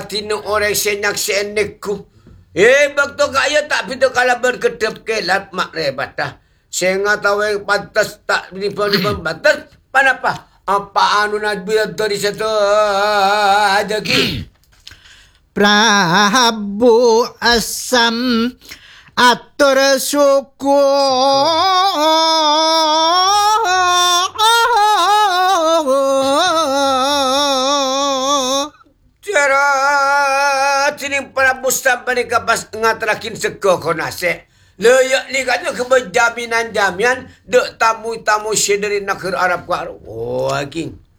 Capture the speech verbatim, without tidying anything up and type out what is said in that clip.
tinu orang senyak senekku. Eh, waktu kaya tak pintu kalau berkedap kelap mak rebatah. Saya nggak tahu yang pantas tak dipon batas. Panapa? Apa anu nabi dari satu aja ki? Prabu Asam atur suku Sining Prabu sampai kapas ngaterakin sego konase. Leyak ni katnya kebejaminan jamian dek tamu-tamu sederi negeri Arab Kuala. Oh, king.